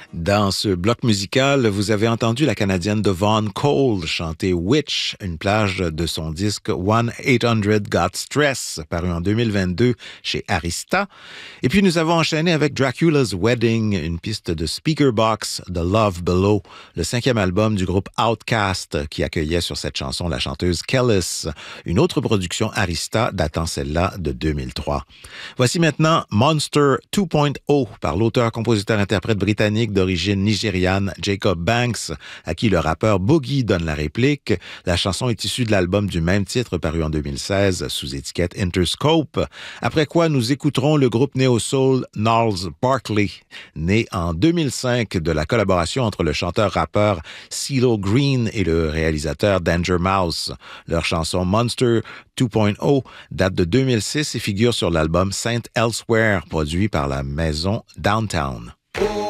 Dans ce bloc musical, vous avez entendu la Canadienne Devon Cole chanter Witch, une plage de son disque 1-800 Got Stress, paru en 2022 chez Arista. Et puis nous avons enchaîné avec Dracula's Wedding, une piste de Speakerboxxx, The Love Below, le 5e album du groupe Outkast, qui accueillait sur cette chanson la chanteuse Kelis, une autre production Arista datant celle-là de 2003. Voici maintenant Monster 2.0 par l'auteur-compositeur-interprète britannique d'origine nigériane Jacob Banks, à qui le rappeur Boogie donne la réplique. La chanson est issue de l'album du même titre paru en 2016 sous étiquette Interscope. Après quoi, nous écouterons le groupe néo-soul Gnarls Barkley, né en 2005 de la collaboration entre le chanteur-rappeur CeeLo Green et le réalisateur Danger Mouse. Leur chanson Monster 2.0 date de 2006 et figure sur l'album Saint Elsewhere, produit par la maison Downtown.